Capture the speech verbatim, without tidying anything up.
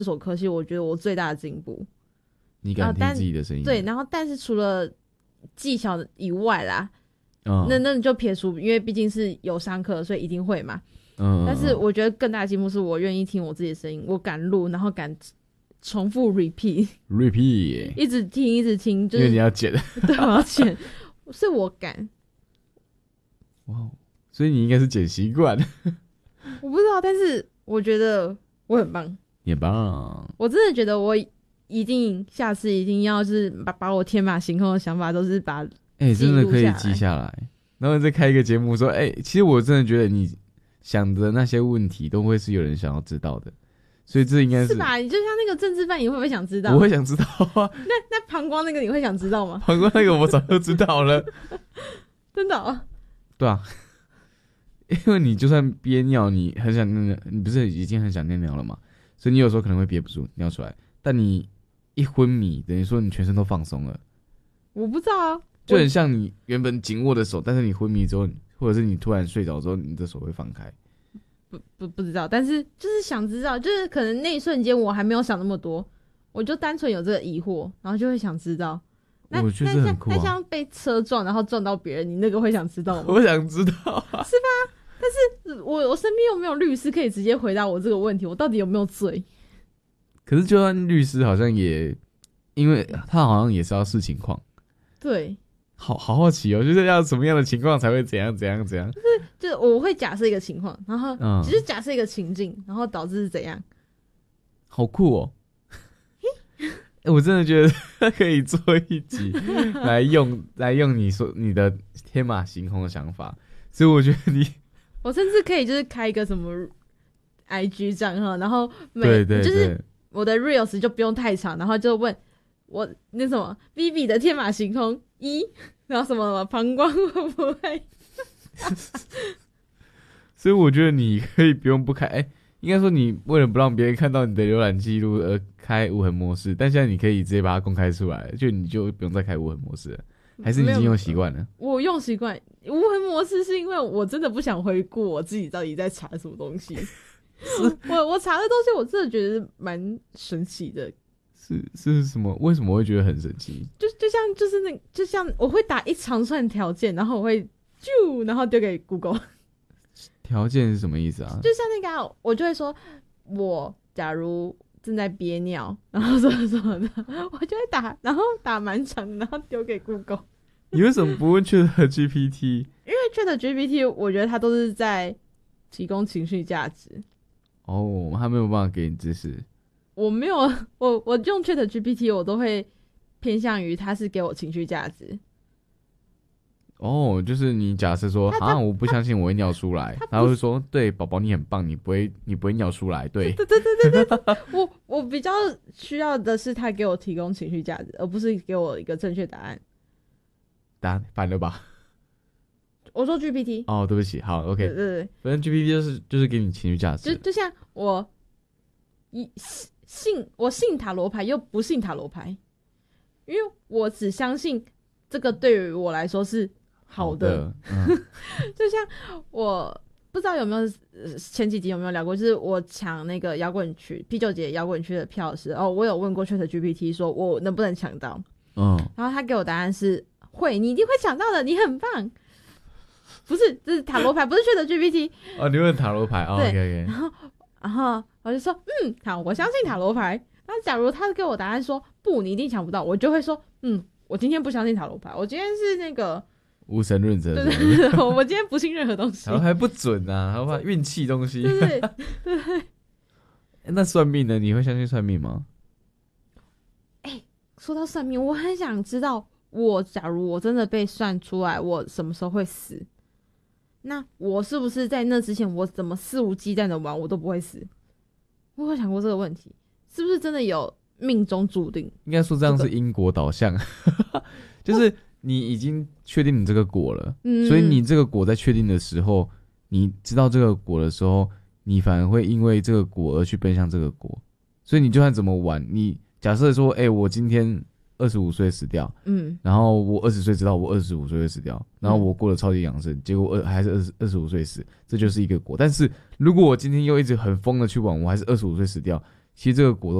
所科系，我觉得我最大的进步。 你敢听自己的声音？ 对，然后但是除了技巧以外啦， 嗯、 那那你就撇除，因为毕竟是有上课，所以一定会嘛。 嗯， 但是我觉得更大的进步是我愿意听我自己的声音，我敢录，然后敢重复 repeat repeat， 一直听一直听，就是因为你要剪， 对，我要剪，是我敢。 哇，所以你应该是剪习惯。 我不知道，但是我觉得我很棒， 也棒。 我真的觉得我一定下次一定要是把把我天马行空的想法都是把哎、欸，真的可以记下下来，然后再开一个节目说，哎、欸，其实我真的觉得你想的那些问题都会是有人想要知道的，所以这应该是是吧？你就像那个政治犯，你会不会想知道？ 我会想知道啊。 那那膀胱那个你会想知道吗？ 膀胱那个我早就知道了。 真的、哦？ 对啊，因为你就算憋尿，你很想尿尿，你不是已经很想尿尿了吗？所以你有时候可能会憋不住尿出来，但你一昏迷，等于说你全身都放松了。 我不知道啊， 就很像你原本紧握的手，但是你昏迷之后，或者是你突然睡着之后，你的手会放开。 不不不知道，但是就是想知道，就是可能那一瞬间我还没有想那么多，我就单纯有这个疑惑，然后就会想知道。那我觉得这很酷啊。 那像被车撞，然后撞到别人，你那个会想知道吗？ 我想知道、啊， 是吧？但是我我身边又没有律师可以直接回答我这个问题，我到底有没有罪？ 可是就算律师好像也，因为他好像也是要视情况。 对， 好好好奇哦，就是要什么样的情况才会怎样怎样怎样？ 就是就是我会假设一个情况，然后嗯， 只是假设一个情境，然后导致是怎样？ 好酷哦！欸、我真的觉得可以做一集来用来用你说你的天马行空的想法，所以我觉得你， 我甚至可以就是开一个什么 I G 账号，然后每对对对， 就是我的 reels 就不用太长，然后就问我那什么 Vivi 的天马行空一，然后什么什么膀胱会不会？ 所以我觉得你可以不用不开，哎、欸，应该说你为了不让别人看到你的浏览记录而开无痕模式，但现在你可以直接把它公开出来，就你就不用再开无痕模式了，还是你已经用习惯了？ 我用习惯无痕模式是因为我真的不想回顾我自己到底在查什么东西。我我查的东西我真的觉得蛮神奇的。 是是什么？为什么会觉得很神奇？ 就就像就是那就像我会打一长串条件，然后我会啾，然后丢给 Google。 条件是什么意思啊？ 就像那个、啊，我就会说，我假如正在憋尿，然后什么什么的，我就会打，然后打蛮长，然后丢给 Google。 你为什么不问 Chat G P T？ 因为 Chat G P T 我觉得它都是在提供情绪价值。 哦，他没有办法给你知识。 我没有，我我用 Chat G P T 我都会偏向于它是给我情绪价值。 哦，就是你假设说啊，我不相信我会尿出来，然后就说对，宝宝你很棒，你不会你不会尿出来，对， 对对对对对对，我我比较需要的是他给我提供情绪价值，而不是给我一个正确答案。 答案反了吧？ 我说 G P T。 哦，对不起，好 ，OK， 对对对， 反正 G P T 就是就是给你情绪价值， 就就像我一信我信塔罗牌又不信塔罗牌，因为我只相信这个对于我来说是好的。 好的嗯、 就像我不知道有没有前几集有没有聊过，就是我抢那个摇滚区啤酒节摇滚区的票时，哦，我有问过 Chat G P T 说我能不能抢到， 嗯， 然后他给我答案是会，你一定会抢到的，你很棒。不是，这是塔罗牌，不是 Chat G P T。 哦，你问塔罗牌，哦、 对 ，OK OK， 然后然后我就说，嗯，好，我相信塔罗牌。那假如他给我答案说不，你一定抢不到，我就会说，嗯，我今天不相信塔罗牌，我今天是那个无神论者， 对对对，我今天不信任何东西。 塔罗牌不准啊，塔罗牌运气东西。 对对对对。 那算命呢？你会相信算命吗？ 哎、欸，说到算命，我很想知道，我假如我真的被算出来，我什么时候会死？那我是不是在那之前，我怎么肆无忌惮的玩，我都不会死？我有想过这个问题，是不是真的有命中注定？ 应该说这样是因果导向，就是你已经确定你这个果了，嗯、所以你这个果在确定的时候，你知道这个果的时候，你反而会因为这个果而去奔向这个果。所以你就算怎么玩，你假设说，哎、欸，我今天二十五岁死掉，嗯，然后我二十岁知道我二十五岁会死掉，然后我过得超级养生，结果二还是二十二十五岁死，这就是一个果。但是如果我今天又一直很疯的去玩，我还是二十五岁死掉， 其实这个果